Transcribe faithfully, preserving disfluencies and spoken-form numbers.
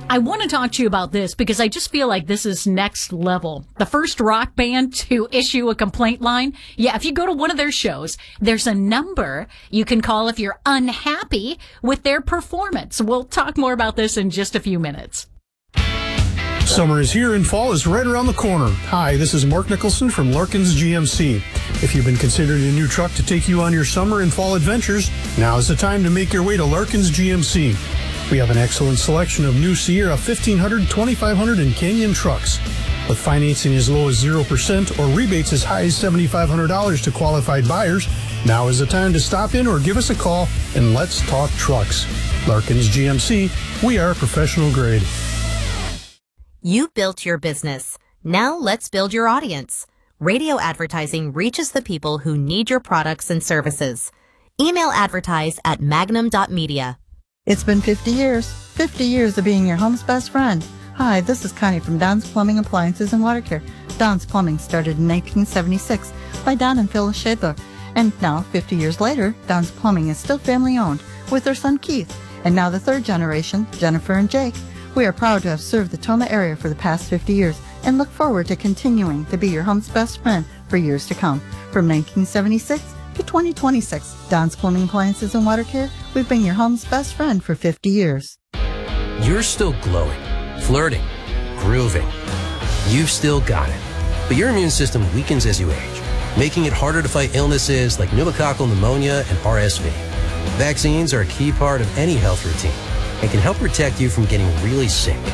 I want to talk to you about this because I just feel like this is next level. The first rock band to issue a complaint line. Yeah, if you go to one of their shows, there's a number you can call if you're unhappy with their performance. We'll talk more about this in just a few minutes. Summer is here and fall is right around the corner. Hi, this is Mark Nicholson from Larkins G M C. If you've been considering a new truck to take you on your summer and fall adventures, now is the time to make your way to Larkins G M C. We have an excellent selection of new Sierra fifteen hundred, twenty-five hundred, and Canyon trucks. With financing as low as zero percent or rebates as high as seven thousand five hundred dollars to qualified buyers, now is the time to stop in or give us a call and let's talk trucks. Larkins G M C, we are professional grade. You built your business. Now let's build your audience. Radio advertising reaches the people who need your products and services. Email advertise at magnum dot media. It's been fifty years. fifty years of being your home's best friend. Hi, this is Connie from Don's Plumbing Appliances and Water Care. Don's Plumbing started in nineteen seventy-six by Don and Phyllis Shadler. And now, fifty years later, Don's Plumbing is still family-owned with their son Keith. And now the third generation, Jennifer and Jake. We are proud to have served the Toma area for the past fifty years and look forward to continuing to be your home's best friend for years to come. From nineteen seventy-six to twenty twenty-six, Don's Plumbing Appliances and Water Care, we've been your home's best friend for fifty years. You're still glowing, flirting, grooving. You've still got it. But your immune system weakens as you age, making it harder to fight illnesses like pneumococcal pneumonia and R S V. Vaccines are a key part of any health routine and can help protect you from getting really sick.